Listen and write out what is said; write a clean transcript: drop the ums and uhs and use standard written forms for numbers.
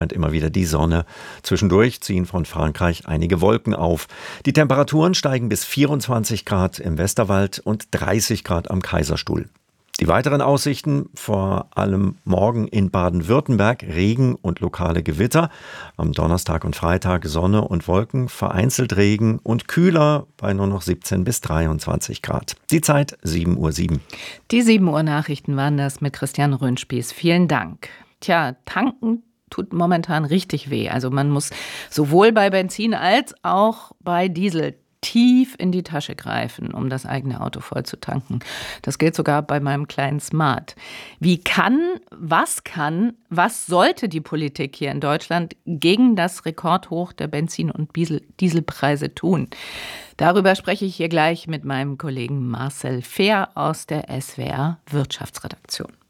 scheint immer wieder die Sonne. Zwischendurch ziehen von Frankreich einige Wolken auf. Die Temperaturen steigen bis 24 Grad im Westerwald und 30 Grad am Kaiserstuhl. Die weiteren Aussichten, vor allem morgen in Baden-Württemberg, Regen und lokale Gewitter. Am Donnerstag und Freitag Sonne und Wolken, vereinzelt Regen und kühler bei nur noch 17 bis 23 Grad. Die Zeit 7:07 Uhr. Die 7 Uhr Nachrichten waren das mit Christian Röhnspieß. Vielen Dank. Tja, tanken tut momentan richtig weh. Also man muss sowohl bei Benzin als auch bei Diesel tief in die Tasche greifen, um das eigene Auto voll zu tanken. Das gilt sogar bei meinem kleinen Smart. Was sollte die Politik hier in Deutschland gegen das Rekordhoch der Benzin- und Dieselpreise tun? Darüber spreche ich hier gleich mit meinem Kollegen Marcel Fehr aus der SWR Wirtschaftsredaktion.